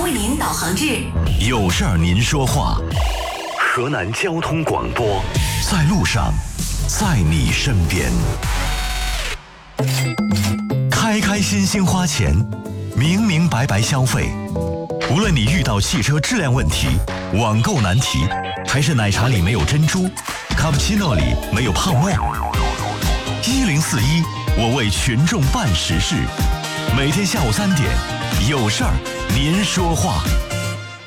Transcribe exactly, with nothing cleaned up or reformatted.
为您导航至有事儿您说话，河南交通广播，在路上，在你身边。开开心心花钱，明明白白消费。无论你遇到汽车质量问题、网购难题，还是奶茶里没有珍珠，卡布奇诺里没有胖味，一零四一，我为群众办实事。每天下午三点，有事儿您说话。